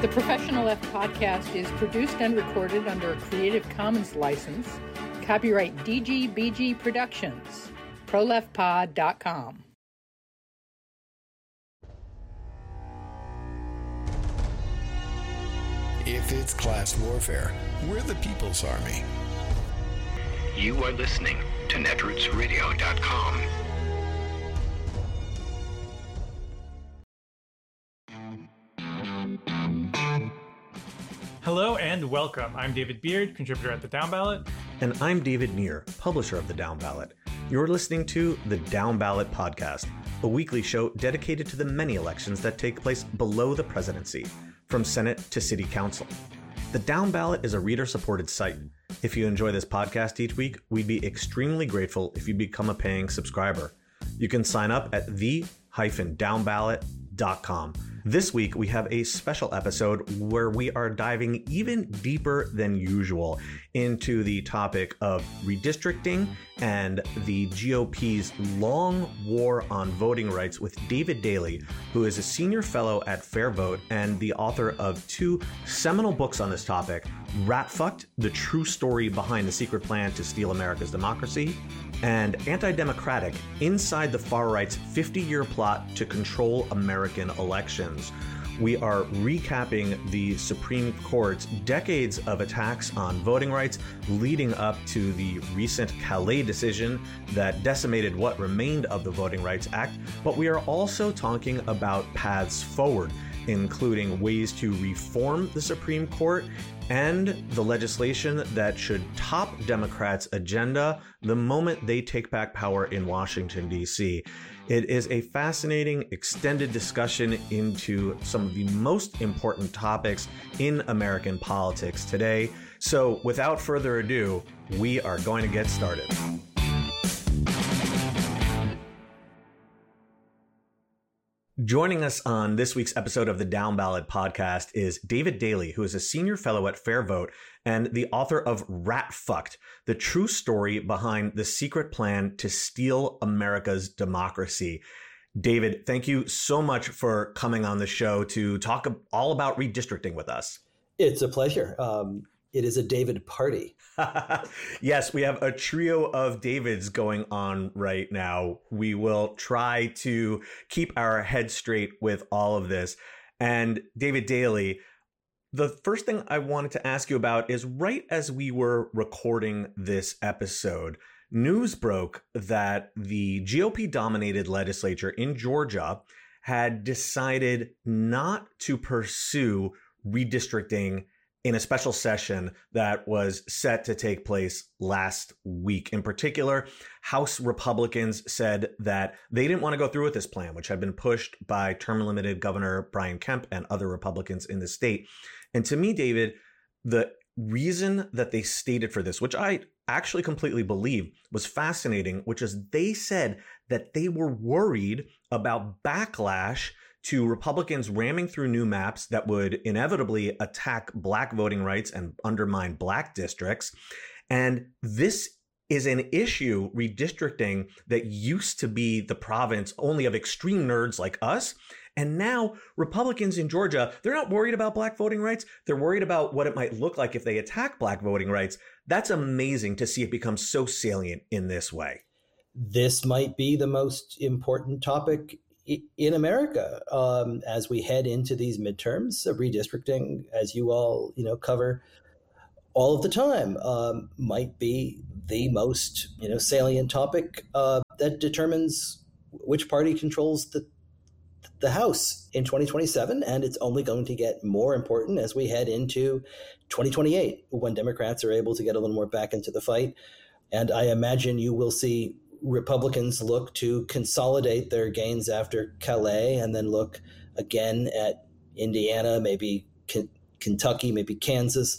The Professional Left podcast is produced and recorded under a Creative Commons license. Copyright DGBG Productions. ProLeftPod.com. If it's class warfare, we're the People's Army. You are listening to netrootsradio.com. Hello and welcome. I'm David Beard, contributor at The Down Ballot. And I'm David Neer, publisher of The Down Ballot. You're listening to The Down Ballot Podcast, a weekly show dedicated to the many elections that take place below the presidency, from Senate to City Council. The Down Ballot is a reader-supported site. If you enjoy this podcast each week, we'd be extremely grateful if you become a paying subscriber. You can sign up at the-downballot.com. This week, we have a special episode where we are diving even deeper than usual into the topic of redistricting and the GOP's long war on voting rights with David Daley, who is a senior fellow at Fair Vote and the author of two seminal books on this topic, Rat Fucked, The True Story Behind the Secret Plan to Steal America's Democracy, and Anti-Democratic, Inside the Far Right's 50-Year Plot to Control American Elections. We are recapping the Supreme Court's decades of attacks on voting rights leading up to the recent Calais decision that decimated what remained of the Voting Rights Act, but we are also talking about paths forward, including ways to reform the Supreme Court and the legislation that should top Democrats' agenda the moment they take back power in Washington, D.C. It is a fascinating, extended discussion into some of the most important topics in American politics today. So without further ado, we are going to get started. Joining us on this week's episode of the Down Ballot podcast is David Daley, who is a senior fellow at Fair Vote and the author of Rat Fucked, the true story behind the secret plan to steal America's democracy. David, thank you so much for coming on the show to talk all about redistricting with us. It's a pleasure. It is a David party. Yes, we have a trio of Davids going on right now. We will try to keep our heads straight with all of this. And David Daley, the first thing I wanted to ask you about is right as we were recording this episode, news broke that the GOP-dominated legislature in Georgia had decided not to pursue redistricting in a special session that was set to take place last week. In particular, House Republicans said that they didn't want to go through with this plan, which had been pushed by term-limited Governor Brian Kemp and other Republicans in the state. And to me, David, the reason that they stated for this, which I actually completely believe, was fascinating, which is they said that they were worried about backlash to Republicans ramming through new maps that would inevitably attack Black voting rights and undermine Black districts. And this is an issue, redistricting, that used to be the province only of extreme nerds like us. And now Republicans in Georgia, they're not worried about Black voting rights. They're worried about what it might look like if they attack Black voting rights. That's amazing to see it become so salient in this way. This might be the most important topic in America as we head into these midterms. Redistricting, as you all cover all of the time, might be the most salient topic that determines which party controls the House in 2027, and it's only going to get more important as we head into 2028 when Democrats are able to get a little more back into the fight. And I imagine you will see Republicans look to consolidate their gains after Calais and then look again at Indiana, maybe Kentucky, maybe Kansas.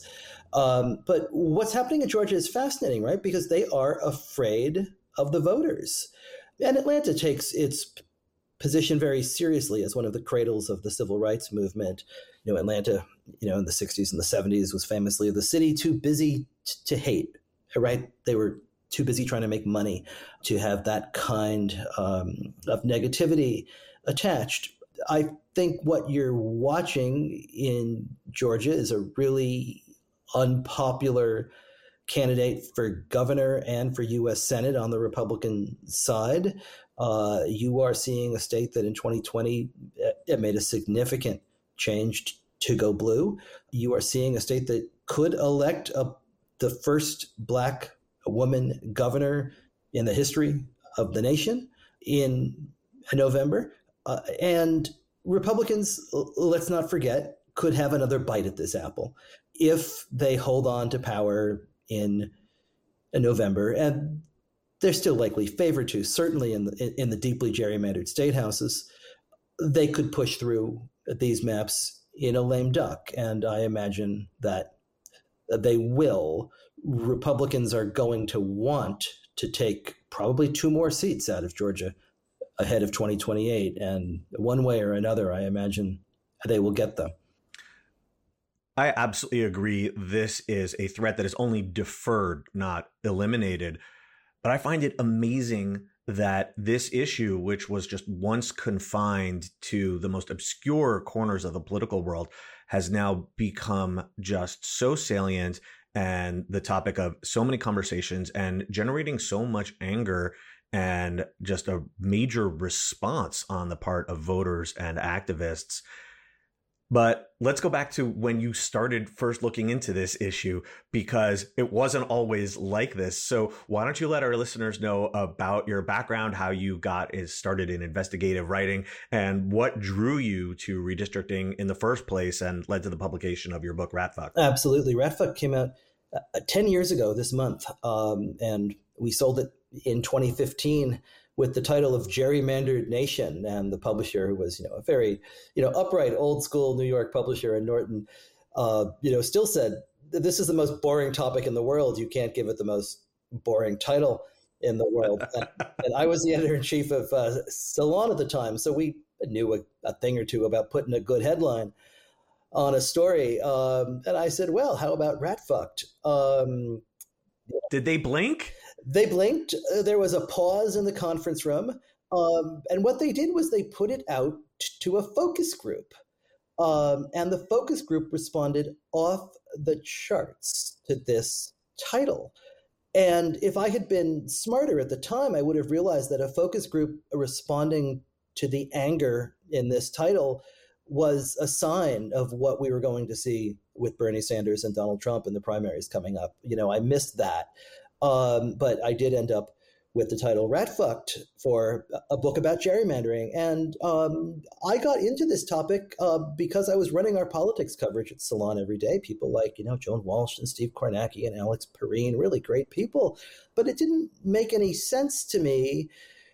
But what's happening in Georgia is fascinating, right? Because they are afraid of the voters. And Atlanta takes its position very seriously as one of the cradles of the civil rights movement. Atlanta, in the 60s and the 70s was famously the city too busy to hate, right? They were too busy trying to make money to have that kind of negativity attached. I think what you're watching in Georgia is a really unpopular candidate for governor and for U.S. Senate on the Republican side. You are seeing a state that in 2020 it made a significant change to go blue. You are seeing a state that could elect the first Black woman governor in the history of the nation in November. And Republicans, let's not forget, could have another bite at this apple if they hold on to power in November. And they're still likely favored to, certainly in the deeply gerrymandered state houses. They could push through these maps in a lame duck. And I imagine that they will. Republicans are going to want to take probably 2 more seats out of Georgia ahead of 2028. And one way or another, I imagine they will get them. I absolutely agree. This is a threat that is only deferred, not eliminated. But I find it amazing that this issue, which was just once confined to the most obscure corners of the political world, has now become just so salient and the topic of so many conversations and generating so much anger and just a major response on the part of voters and activists. But let's go back to when you started first looking into this issue, because it wasn't always like this. So why don't you let our listeners know about your background, how you got started in investigative writing, and what drew you to redistricting in the first place and led to the publication of your book, Ratfuck? Absolutely. Ratfuck came out 10 years ago this month, and we sold it in 2015 with the title of Gerrymandered Nation. And the publisher, who was, a very, upright, old school New York publisher in Norton, still said, this is the most boring topic in the world. You can't give it the most boring title in the world. And I was the editor-in-chief of Salon at the time. So we knew a thing or two about putting a good headline on a story. And I said, well, how about Ratfucked? Did they blink? They blinked. There was a pause in the conference room. And what they did was they put it out to a focus group. And the focus group responded off the charts to this title. And if I had been smarter at the time, I would have realized that a focus group responding to the anger in this title was a sign of what we were going to see with Bernie Sanders and Donald Trump in the primaries coming up. I missed that. But I did end up with the title Ratfucked for a book about gerrymandering. And I got into this topic because I was running our politics coverage at Salon every day. People like, Joan Walsh and Steve Kornacki and Alex Perrine, really great people. But it didn't make any sense to me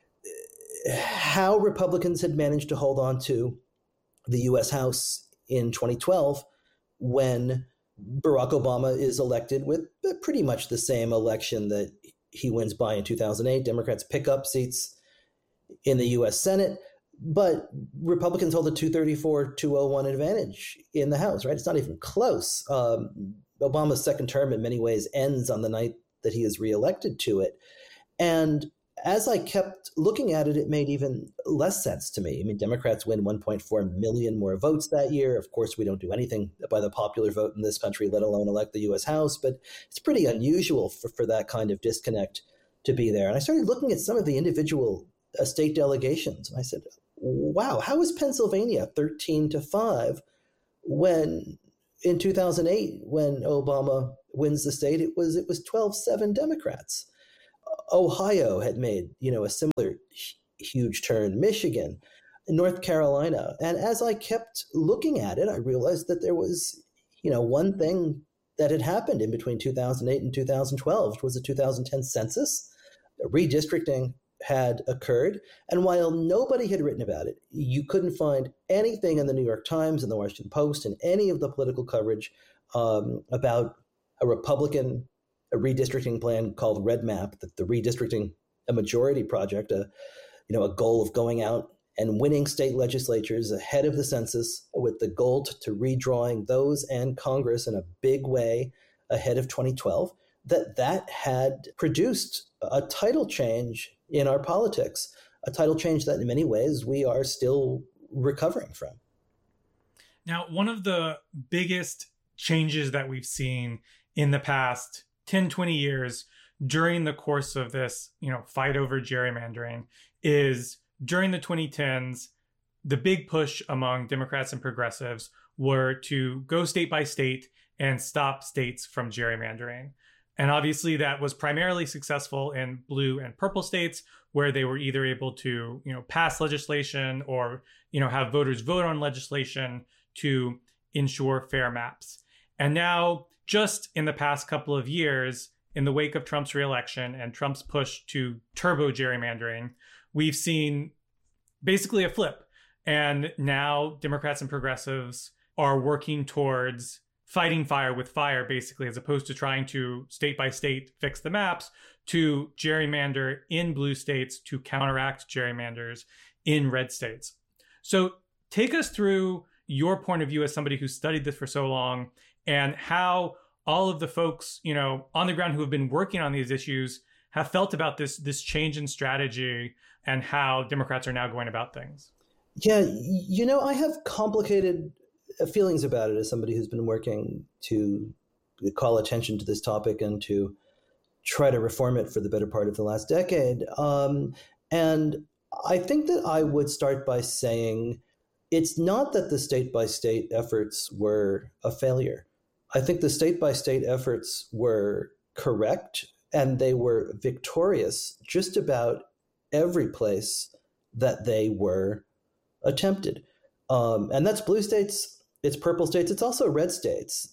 how Republicans had managed to hold on to the U.S. House in 2012 when Barack Obama is elected with pretty much the same election that he wins by in 2008. Democrats pick up seats in the U.S. Senate, but Republicans hold a 234-201 advantage in the House, right? It's not even close. Obama's second term in many ways ends on the night that he is reelected to it. And as I kept looking at it, it made even less sense to me. I mean, Democrats win 1.4 million more votes that year. Of course, we don't do anything by the popular vote in this country, let alone elect the U.S. House. But it's pretty unusual for that kind of disconnect to be there. And I started looking at some of the individual state delegations. And I said, wow, how is Pennsylvania 13-5 when in 2008, when Obama wins the state, it was 12-7 Democrats? Ohio had made, a similar huge turn, Michigan, North Carolina. And as I kept looking at it, I realized that there was, one thing that had happened in between 2008 and 2012, which was the 2010 census. Redistricting had occurred. And while nobody had written about it, you couldn't find anything in the New York Times and the Washington Post and any of the political coverage about a Republican redistricting plan called Red Map, the Redistricting a Majority Project, a goal of going out and winning state legislatures ahead of the census with the goal to redrawing those and Congress in a big way ahead of 2012, that had produced a tidal change in our politics, a tidal change that in many ways we are still recovering from. Now, one of the biggest changes that we've seen in the past 10, 20 years during the course of this, fight over gerrymandering is during the 2010s, the big push among Democrats and progressives were to go state by state and stop states from gerrymandering. And obviously that was primarily successful in blue and purple states, where they were either able to, pass legislation or, have voters vote on legislation to ensure fair maps. And now, just in the past couple of years, in the wake of Trump's reelection and Trump's push to turbo gerrymandering, we've seen basically a flip. And now Democrats and progressives are working towards fighting fire with fire, basically, as opposed to trying to state by state fix the maps, to gerrymander in blue states to counteract gerrymanders in red states. So take us through your point of view as somebody who studied this for so long, and how all of the folks, on the ground who have been working on these issues have felt about this change in strategy and how Democrats are now going about things. Yeah, I have complicated feelings about it as somebody who's been working to call attention to this topic and to try to reform it for the better part of the last decade. And I think that I would start by saying it's not that the state-by-state efforts were a failure. I think the state-by-state efforts were correct, and they were victorious just about every place that they were attempted. And that's blue states, it's purple states, it's also red states.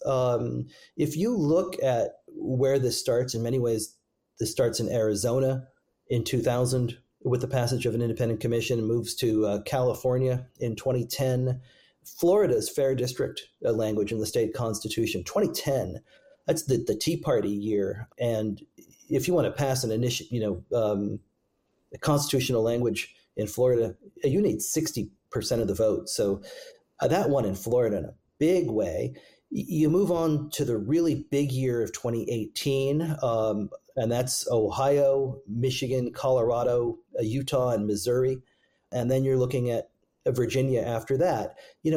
If you look at where this starts, in many ways, this starts in Arizona in 2000 with the passage of an independent commission, moves to California in 2010. Florida's fair district language in the state constitution, 2010, that's the Tea Party year. And if you want to pass an initiative, a constitutional language in Florida, you need 60% of the vote. So that won in Florida in a big way. You move on to the really big year of 2018, and that's Ohio, Michigan, Colorado, Utah, and Missouri. And then you're looking at Virginia after that.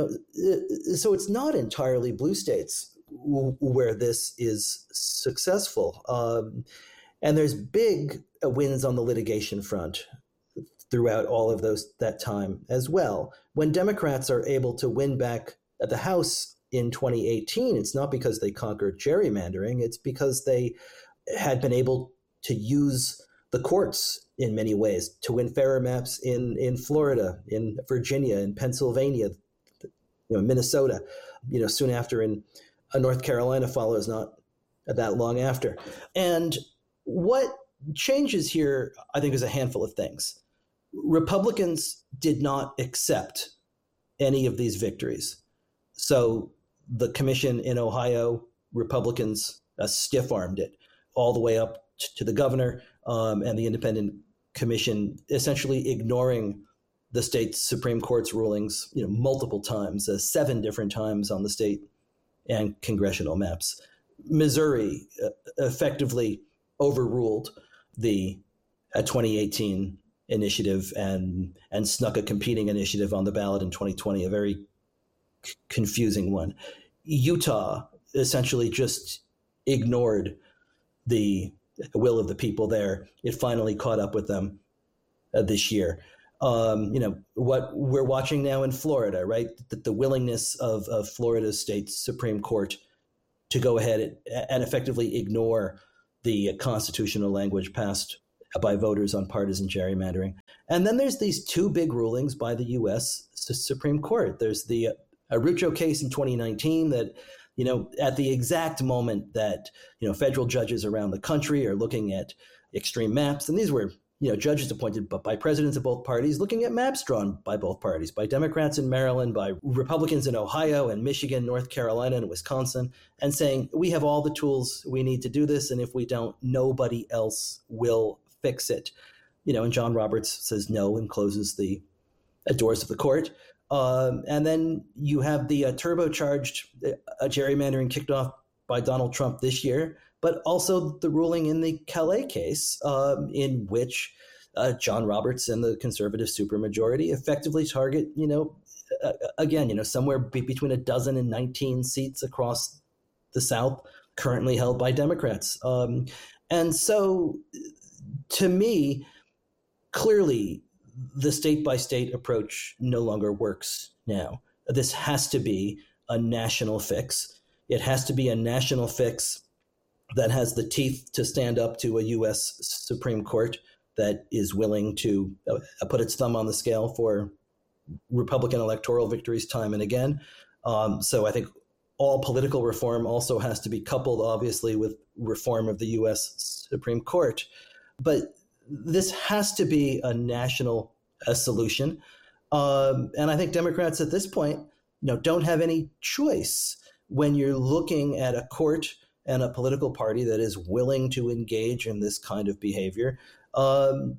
So it's not entirely blue states where this is successful. And there's big wins on the litigation front throughout all of that time as well. When Democrats are able to win back at the House in 2018, it's not because they conquered gerrymandering, it's because they had been able to use the courts in many ways to win fairer maps in Florida, in Virginia, in Pennsylvania, Minnesota, soon after in North Carolina follows not that long after. And what changes here, I think, is a handful of things. Republicans did not accept any of these victories. So the commission in Ohio, Republicans stiff-armed it all the way up to the governor, and the independent commission essentially ignoring the state Supreme Court's rulings, multiple times, 7 different times on the state and congressional maps. Missouri effectively overruled the 2018 initiative and snuck a competing initiative on the ballot in 2020, a very confusing one. Utah essentially just ignored the will of the people there. It finally caught up with them this year. What we're watching now in Florida, right? The willingness of Florida's state Supreme Court to go ahead and effectively ignore the constitutional language passed by voters on partisan gerrymandering. And then there's these 2 big rulings by the U.S. Supreme Court. There's the Arrucho case in 2019 that, at the exact moment that, federal judges around the country are looking at extreme maps, and these were, judges appointed by presidents of both parties, looking at maps drawn by both parties, by Democrats in Maryland, by Republicans in Ohio and Michigan, North Carolina, and Wisconsin, and saying, we have all the tools we need to do this, and if we don't, nobody else will fix it. And John Roberts says no and closes the doors of the court. And then you have the turbocharged gerrymandering kicked off by Donald Trump this year, but also the ruling in the Calais case, in which John Roberts and the conservative supermajority effectively target, again, somewhere between a dozen and 19 seats across the South currently held by Democrats. And so to me, clearly, the state-by-state approach no longer works now. This has to be a national fix. It has to be a national fix that has the teeth to stand up to a U.S. Supreme Court that is willing to put its thumb on the scale for Republican electoral victories time and again. So I think all political reform also has to be coupled, obviously, with reform of the U.S. Supreme Court. But this has to be a national solution. And I think Democrats at this point, don't have any choice when you're looking at a court and a political party that is willing to engage in this kind of behavior, of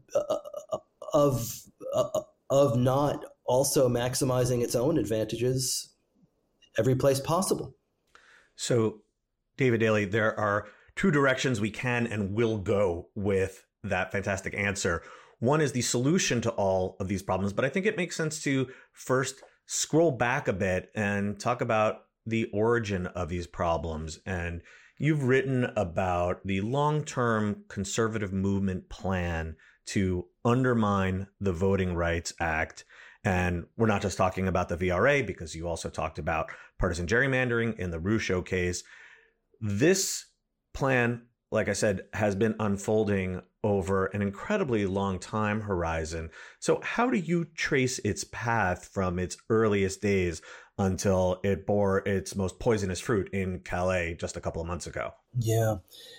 not also maximizing its own advantages every place possible. So, David Daley, there are two directions we can and will go with that fantastic answer. One is the solution to all of these problems, but I think it makes sense to first scroll back a bit and talk about the origin of these problems. And you've written about the long-term conservative movement plan to undermine the Voting Rights Act. And we're not just talking about the VRA, because you also talked about partisan gerrymandering in the Roucho case. This plan, like I said, has been unfolding over an incredibly long time horizon. So how do you trace its path from its earliest days until it bore its most poisonous fruit in Calais just a couple of months ago? Yeah.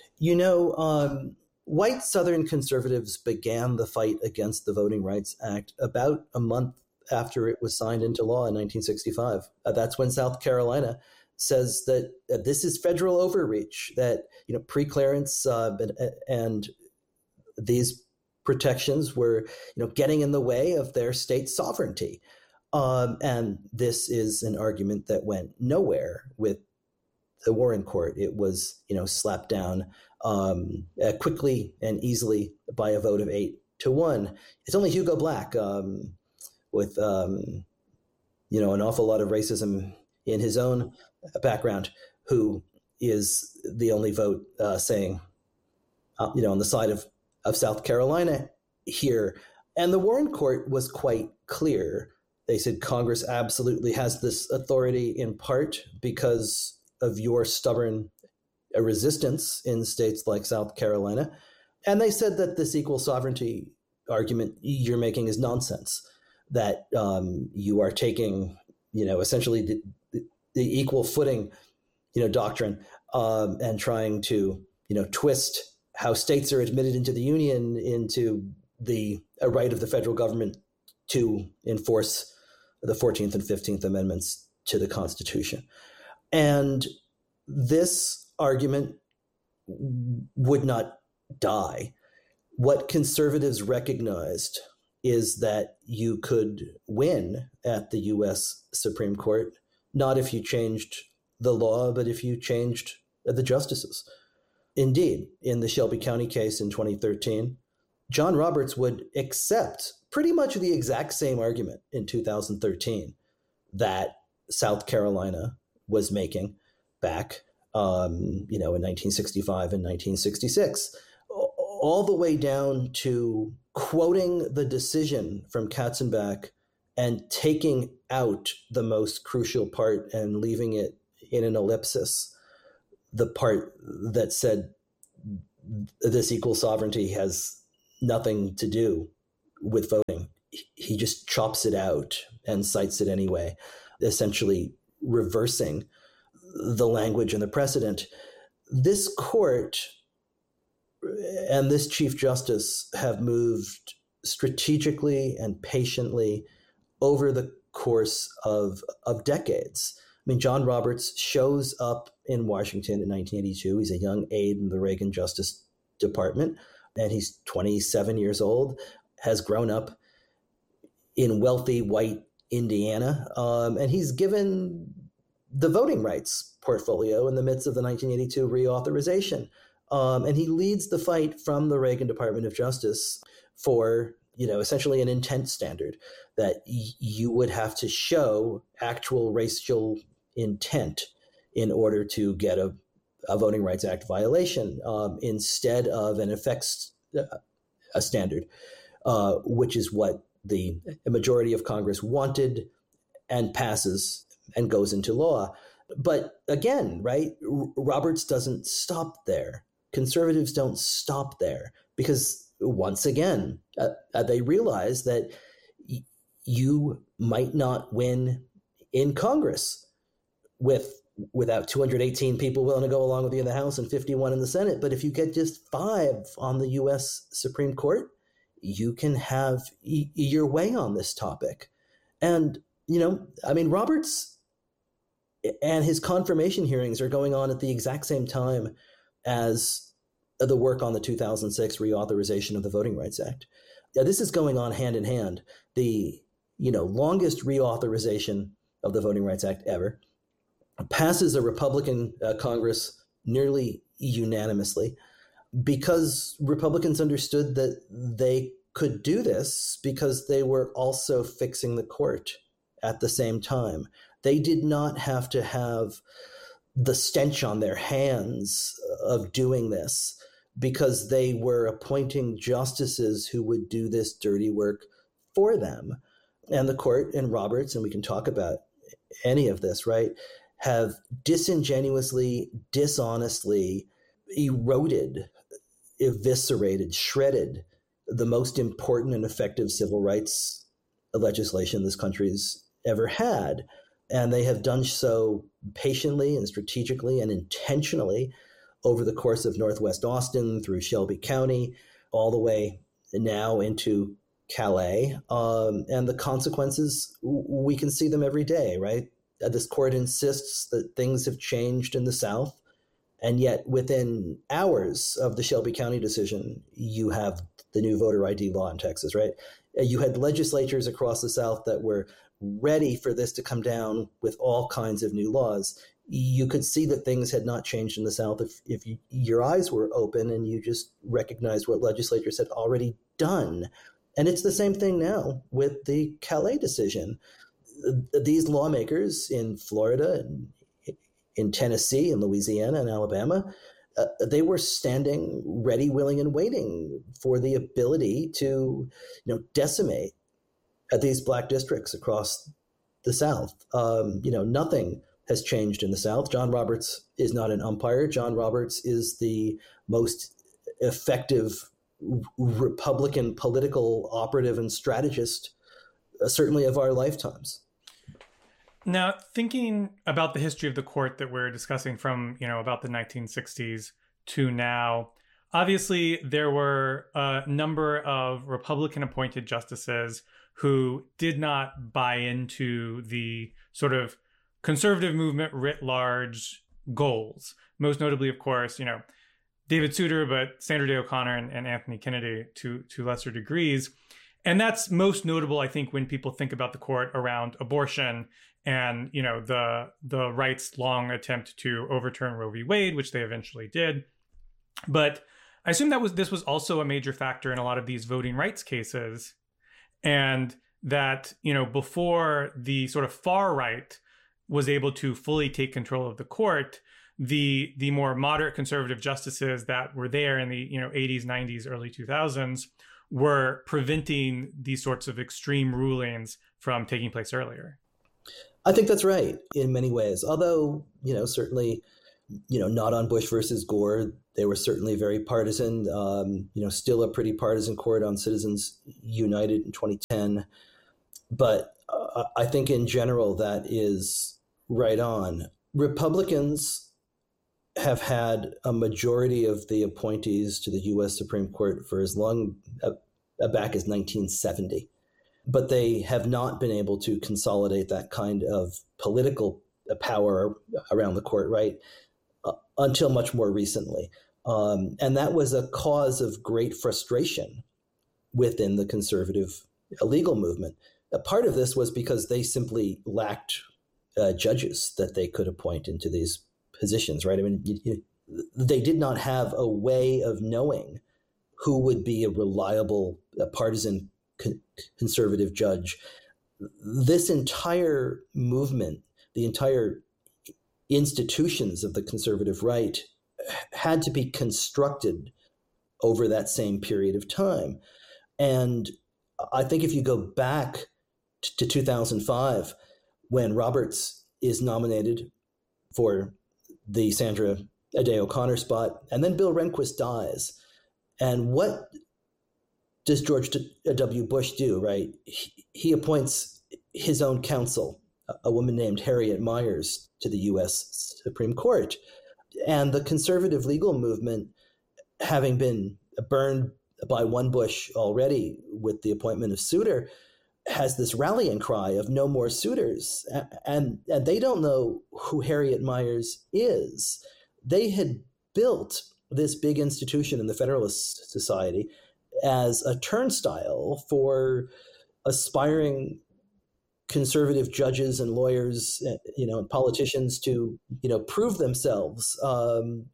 White Southern conservatives began the fight against the Voting Rights Act about a month after it was signed into law in 1965. That's when South Carolina says that this is federal overreach, that preclearance and these protections were getting in the way of their state sovereignty. And this is an argument that went nowhere with the Warren Court. It was slapped down quickly and easily by a vote of 8-1. It's only Hugo Black with an awful lot of racism in his own background who is the only vote saying on the side of South Carolina here. And the Warren Court was quite clear. They said Congress absolutely has this authority in part because of your stubborn resistance in states like South Carolina. And they said that this equal sovereignty argument you're making is nonsense, that you are taking, essentially the equal footing, doctrine and trying to, twist how states are admitted into the union into a right of the federal government to enforce the 14th and 15th Amendments to the Constitution. And this argument would not die. What conservatives recognized is that you could win at the U.S. Supreme Court, not if you changed the law, but if you changed the justices. Indeed, in the Shelby County case in 2013, John Roberts would accept pretty much the exact same argument in 2013 that South Carolina was making back, in 1965 and 1966, all the way down to quoting the decision from Katzenbach and taking out the most crucial part and leaving it in an ellipsis, the part that said this equal sovereignty has nothing to do with voting. He just chops it out and cites it anyway, essentially reversing the language and the precedent. This court and this Chief Justice have moved strategically and patiently over the course of decades. I mean, John Roberts shows up in Washington in 1982. He's a young aide in the Reagan Justice Department, and he's 27 years old, has grown up in wealthy white Indiana, and he's given the voting rights portfolio in the midst of the 1982 reauthorization. And he leads the fight from the Reagan Department of Justice for essentially an intent standard that you would have to show actual racial intent in order to get a Voting Rights Act violation, instead of an effects standard, which is what the majority of Congress wanted and passes and goes into law. But again, right, Roberts doesn't stop there. Conservatives don't stop there because, once again, they realize that you might not win in Congress without 218 people willing to go along with you in the House and 51 in the Senate. But if you get just 5 on the U.S. Supreme Court, you can have your way on this topic. And, Roberts and his confirmation hearings are going on at the exact same time as the work on the 2006 reauthorization of the Voting Rights Act. This is going on hand in hand. The, longest reauthorization of the Voting Rights Act ever passes a Republican Congress nearly unanimously because Republicans understood that they could do this because they were also fixing the court at the same time. They did not have to have the stench on their hands of doing this because they were appointing justices who would do this dirty work for them. And the court and Roberts, and we can talk about any of this, right, have disingenuously, dishonestly eroded, eviscerated, shredded the most important and effective civil rights legislation this country's ever had. And they have done so patiently and strategically and intentionally over the course of Northwest Austin, through Shelby County, all the way now into Calais. And the consequences, we can see them every day, right? This court insists that things have changed in the South, and yet within hours of the Shelby County decision, you have the new voter ID law in Texas, right? You had legislatures across the South that were ready for this to come down with all kinds of new laws. You could see that things had not changed in the South if your eyes were open and you just recognized what legislatures had already done. And it's the same thing now with the Calais decision. These lawmakers in Florida and in Tennessee and Louisiana and Alabama, they were standing ready, willing, and waiting for the ability to, decimate these black districts across the South. Nothing has changed in the South. John Roberts is not an umpire. John Roberts is the most effective Republican political operative and strategist, certainly of our lifetimes. Now, thinking about the history of the court that we're discussing from, about the 1960s to now, obviously there were a number of Republican appointed justices who did not buy into the sort of conservative movement writ large goals. Most notably, of course, David Souter, but Sandra Day O'Connor and Anthony Kennedy to lesser degrees. And that's most notable, I think, when people think about the court around abortion and, the right's long attempt to overturn Roe v. Wade, which they eventually did. But I assume this was also a major factor in a lot of these voting rights cases. And that, before the sort of far right was able to fully take control of the court, the more moderate conservative justices that were there in the 80s, 90s, early 2000s were preventing these sorts of extreme rulings from taking place earlier. I think that's right in many ways. Although, certainly, not on Bush versus Gore. They were certainly very partisan, still a pretty partisan court on Citizens United in 2010. But I think in general, that is right on. Republicans have had a majority of the appointees to the U.S. Supreme Court for as long back as 1970. But they have not been able to consolidate that kind of political power around the court, right, until much more recently. And that was a cause of great frustration within the conservative legal movement. A part of this was because they simply lacked judges that they could appoint into these positions, right? I mean, they did not have a way of knowing who would be a reliable partisan conservative judge. This entire movement, the entire institutions of the conservative right had to be constructed over that same period of time. And I think if you go back to 2005, when Roberts is nominated for the Sandra Day O'Connor spot, and then Bill Rehnquist dies, and what does George W. Bush do, right? He appoints his own counsel, a woman named Harriet Miers, to the U.S. Supreme Court. And the conservative legal movement, having been burned by one Bush already with the appointment of Souter, has this rallying cry of no more Souters. And they don't know who Harriet Miers is. They had built this big institution in the Federalist Society as a turnstile for aspiring conservative judges and lawyers, and politicians to, prove themselves, and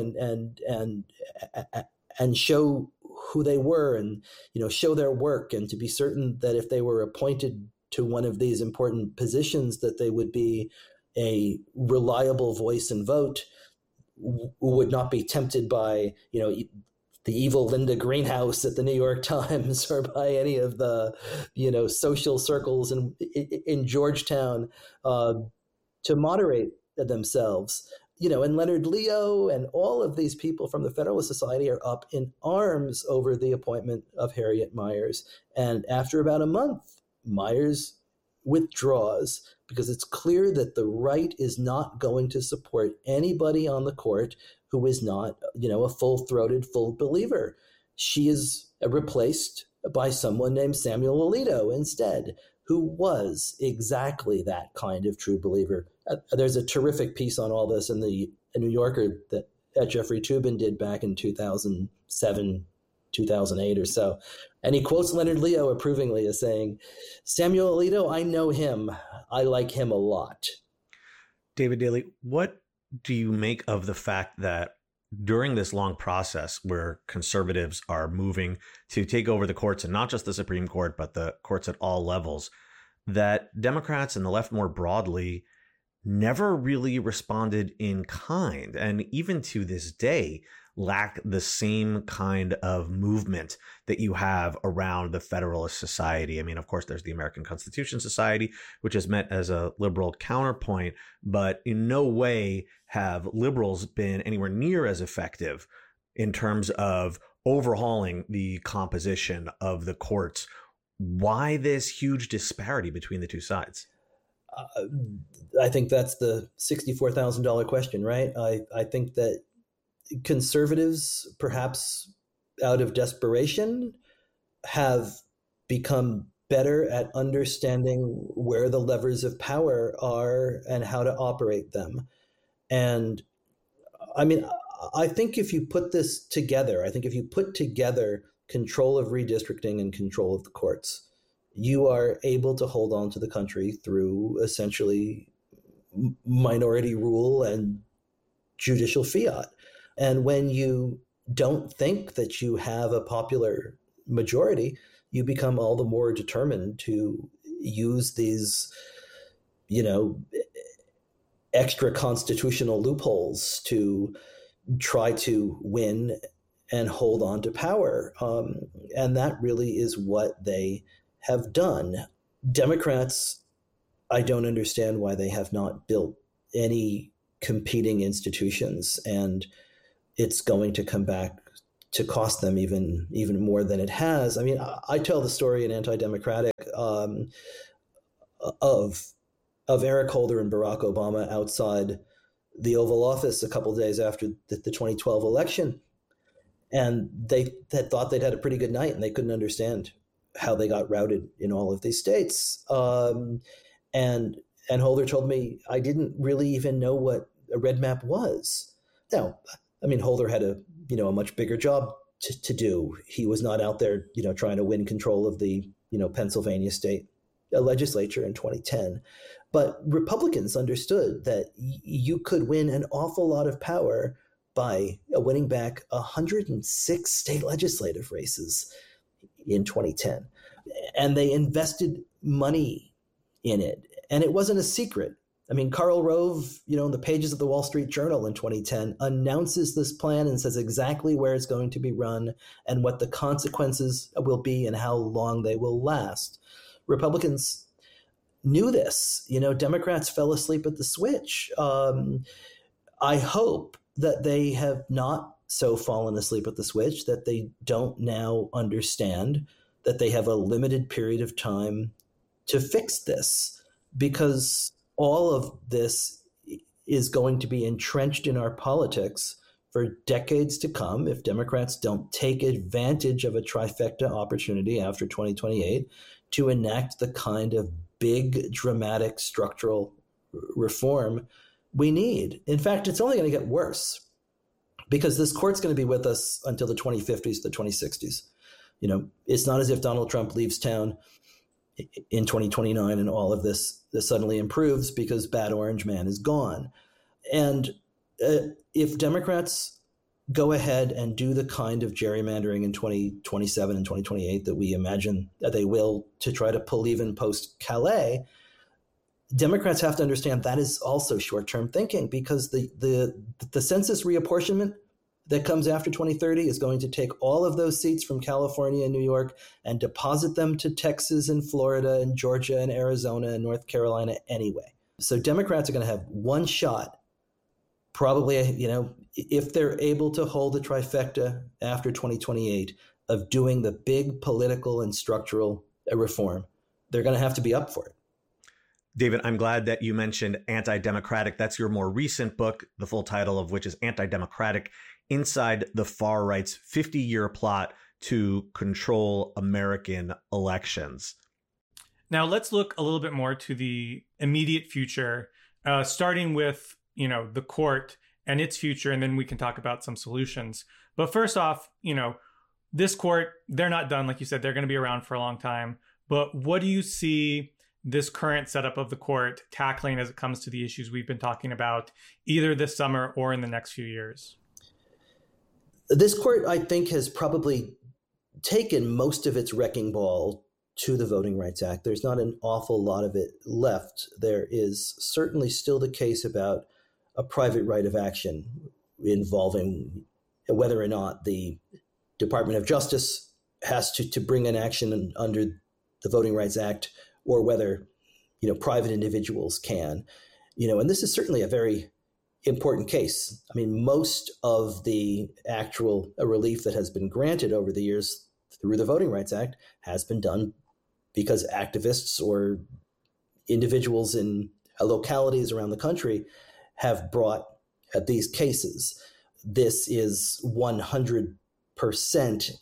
show who they were, and, show their work, and to be certain that if they were appointed to one of these important positions, that they would be a reliable voice and vote, would not be tempted by, the evil Linda Greenhouse at the New York Times, or by any of the, social circles in Georgetown, to moderate themselves. And Leonard Leo and all of these people from the Federalist Society are up in arms over the appointment of Harriet Miers. And after about a month, Miers withdraws, because it's clear that the right is not going to support anybody on the court who is not, a full-throated, full believer. She is replaced by someone named Samuel Alito instead, who was exactly that kind of true believer. There's a terrific piece on all this in the New Yorker that Jeffrey Toobin did back in 2007, 2008 or so. And he quotes Leonard Leo approvingly as saying, "Samuel Alito, I know him. I like him a lot." David Daley, what do you make of the fact that during this long process where conservatives are moving to take over the courts, and not just the Supreme Court, but the courts at all levels, that Democrats and the left more broadly never really responded in kind, and even to this day lack the same kind of movement that you have around the Federalist Society? I mean, of course, there's the American Constitution Society, which is meant as a liberal counterpoint, but in no way have liberals been anywhere near as effective in terms of overhauling the composition of the courts. Why this huge disparity between the two sides? I think that's the $64,000 question, right? I think that conservatives, perhaps out of desperation, have become better at understanding where the levers of power are and how to operate them. And I mean, I think if you put this together, control of redistricting and control of the courts, you are able to hold on to the country through essentially minority rule and judicial fiat. And when you don't think that you have a popular majority, you become all the more determined to use these, extra constitutional loopholes to try to win and hold on to power. And that really is what they have done. Democrats, I don't understand why they have not built any competing institutions, and it's going to come back to cost them even more than it has. I mean, I tell the story in Anti-Democratic of Eric Holder and Barack Obama outside the Oval Office a couple of days after the 2012 election. And they had thought they'd had a pretty good night, and they couldn't understand how they got routed in all of these states. And Holder told me, I didn't really even know what a red map was. Now, I mean, Holder had a much bigger job to do. He was not out there, trying to win control of the, Pennsylvania state legislature in 2010. But Republicans understood that you could win an awful lot of power by winning back 106 state legislative races in 2010. And they invested money in it. And it wasn't a secret. I mean, Karl Rove, in the pages of the Wall Street Journal in 2010, announces this plan and says exactly where it's going to be run and what the consequences will be and how long they will last. Republicans knew this. Democrats fell asleep at the switch. I hope that they have not so fallen asleep at the switch that they don't now understand that they have a limited period of time to fix this, because all of this is going to be entrenched in our politics for decades to come if Democrats don't take advantage of a trifecta opportunity after 2028 to enact the kind of big, dramatic structural reform we need. In fact, it's only going to get worse because this court's going to be with us until the 2050s, the 2060s. It's not as if Donald Trump leaves town in 2029 and all of this suddenly improves because bad orange man is gone. And if Democrats go ahead and do the kind of gerrymandering in 2027 and 2028 that we imagine that they will to try to pull even post-Calais, Democrats have to understand that is also short-term thinking, because the census reapportionment that comes after 2030 is going to take all of those seats from California and New York and deposit them to Texas and Florida and Georgia and Arizona and North Carolina anyway. So Democrats are going to have one shot, probably, if they're able to hold the trifecta after 2028 of doing the big political and structural reform. They're going to have to be up for it. David, I'm glad that you mentioned Anti-Democratic. That's your more recent book, the full title of which is Anti-Democratic: Inside the Far Right's 50-Year Plot to Control American Elections. Now, let's look a little bit more to the immediate future, starting with, the court and its future, and then we can talk about some solutions. But first off, this court, they're not done. Like you said, they're going to be around for a long time. But what do you see this current setup of the court tackling as it comes to the issues we've been talking about, either this summer or in the next few years? This court, I think, has probably taken most of its wrecking ball to the Voting Rights Act. There's not an awful lot of it left. There is certainly still the case about a private right of action involving whether or not the Department of Justice has to bring an action under the Voting Rights Act, or whether, private individuals can, and this is certainly a very important case. I mean, most of the actual relief that has been granted over the years through the Voting Rights Act has been done because activists or individuals in localities around the country have brought these cases. This is 100%,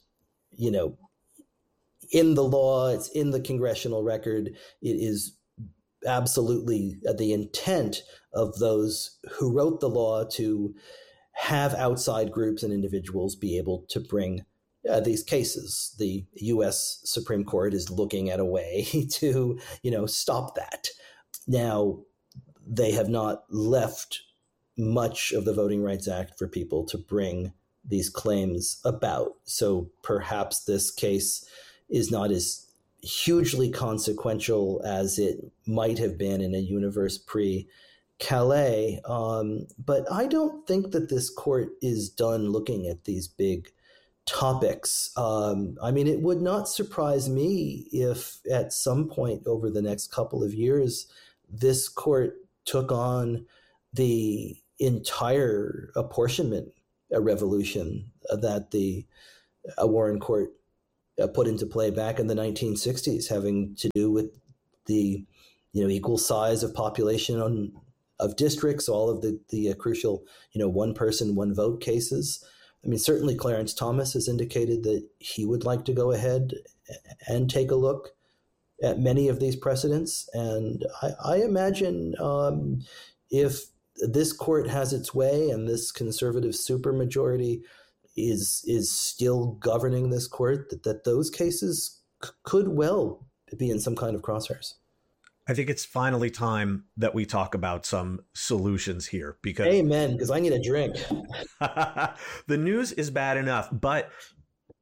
in the law, it's in the congressional record. It is absolutely the intent of those who wrote the law to have outside groups and individuals be able to bring these cases. The U.S. Supreme Court is looking at a way to, stop that. Now, they have not left much of the Voting Rights Act for people to bring these claims about. So perhaps this case is not as hugely consequential as it might have been in a universe pre-Calais. But I don't think that this court is done looking at these big topics. It would not surprise me if at some point over the next couple of years, this court took on the entire apportionment revolution that the Warren Court put into play back in the 1960s, having to do with the equal size of population of districts, all of the crucial one person, one vote cases. I mean, certainly Clarence Thomas has indicated that he would like to go ahead and take a look at many of these precedents. And I imagine if this court has its way and this conservative supermajority is still governing this court, that those cases could well be in some kind of crosshairs. I think it's finally time that we talk about some solutions here, because amen, because I need a drink. The news is bad enough, but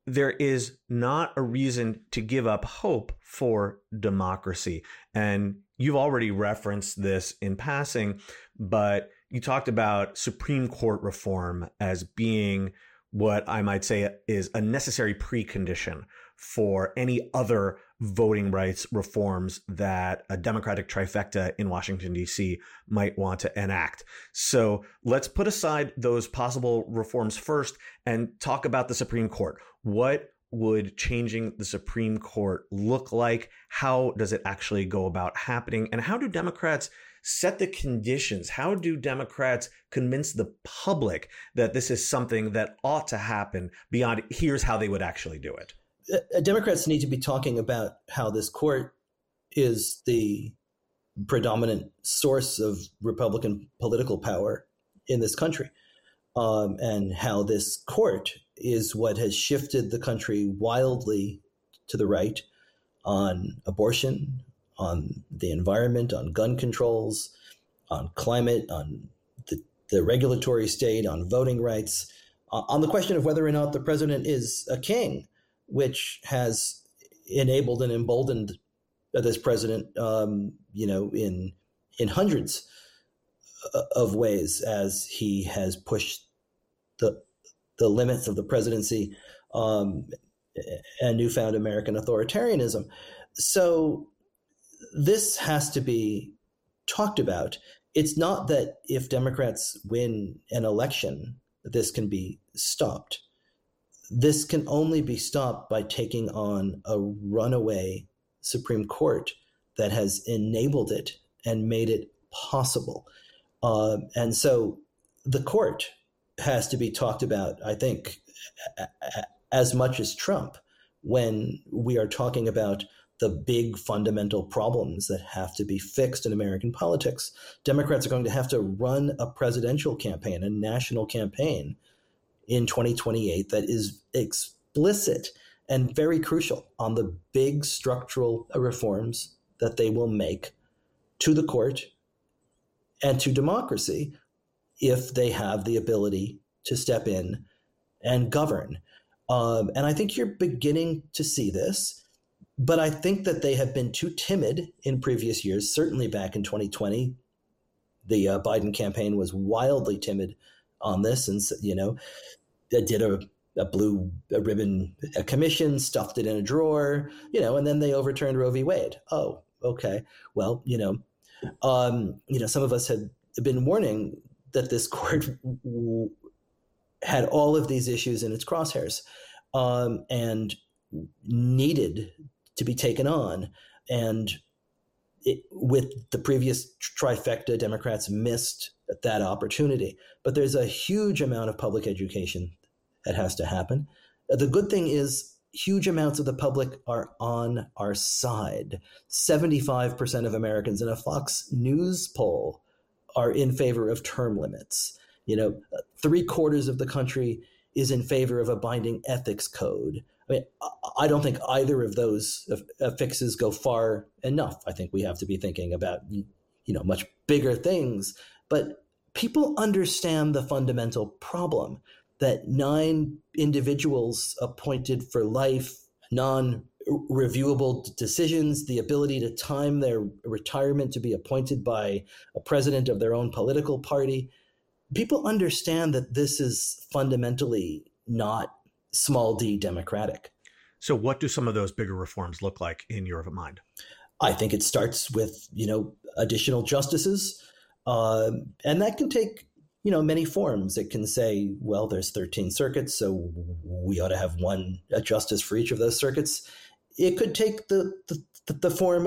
there is not a reason to give up hope for democracy. And you've already referenced this in passing, but you talked about Supreme Court reform as being what I might say is a necessary precondition for any other voting rights reforms that a Democratic trifecta in Washington, D.C. might want to enact. So let's put aside those possible reforms first and talk about the Supreme Court. What would changing the Supreme Court look like? How does it actually go about happening? And how do Democrats set the conditions? How do Democrats convince the public that this is something that ought to happen beyond here's how they would actually do it? Democrats need to be talking about how this court is the predominant source of Republican political power in this country, and how this court is what has shifted the country wildly to the right on abortion, on the environment, on gun controls, on climate, on the regulatory state, on voting rights, on the question of whether or not the president is a king, which has enabled and emboldened this president, in hundreds of ways as he has pushed the limits of the presidency and newfound American authoritarianism. So this has to be talked about. It's not that if Democrats win an election, this can be stopped. This can only be stopped by taking on a runaway Supreme Court that has enabled it and made it possible. And so the court has to be talked about, I think, as much as Trump when we are talking about the big fundamental problems that have to be fixed in American politics. Democrats are going to have to run a presidential campaign, a national campaign in 2028 that is explicit and very crucial on the big structural reforms that they will make to the court and to democracy if they have the ability to step in and govern. And I think you're beginning to see this, but I think that they have been too timid in previous years. Certainly back in 2020, the Biden campaign was wildly timid on this, and they did a blue ribbon commission, stuffed it in a drawer, and then they overturned Roe v. Wade. Oh, okay. Well, some of us had been warning that this court had all of these issues in its crosshairs and needed to be taken on. And with the previous trifecta, Democrats missed that opportunity. But there's a huge amount of public education that has to happen. The good thing is huge amounts of the public are on our side. 75% of Americans in a Fox News poll are in favor of term limits. 3/4 of the country is in favor of a binding ethics code. I mean, I don't think either of those fixes go far enough. I think we have to be thinking about, much bigger things. But people understand the fundamental problem that 9 individuals appointed for life, non-reviewable decisions, the ability to time their retirement to be appointed by a president of their own political party. People understand that this is fundamentally not small d democratic. So what do some of those bigger reforms look like in your mind? I think it starts with, additional justices. And that can take, many forms. It can say, well, there's 13 circuits, so we ought to have one justice for each of those circuits. It could take the form